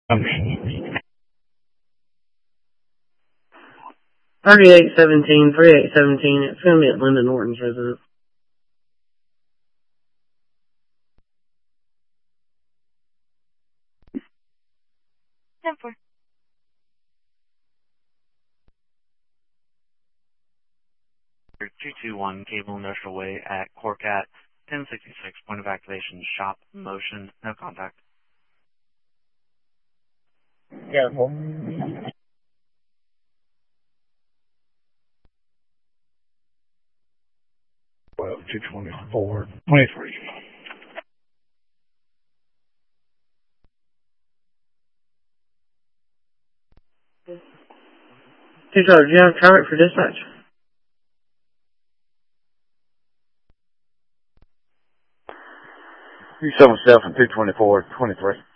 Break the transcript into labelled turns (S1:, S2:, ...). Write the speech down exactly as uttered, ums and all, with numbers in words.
S1: Um,
S2: thirty-eight seventeen, thirty-eight seventeen. It's going to be at Linda Norton's residence.
S3: ten four.
S4: two two one Cable Industrial Way at Corcat, ten sixty-six, point of activation, shop, motion, no contact.
S2: Yeah.
S1: well, two twenty-four, twenty-three.
S2: Two Charlie, do you have traffic for dispatch?
S5: two seventy-seven, two twenty-four, twenty-three.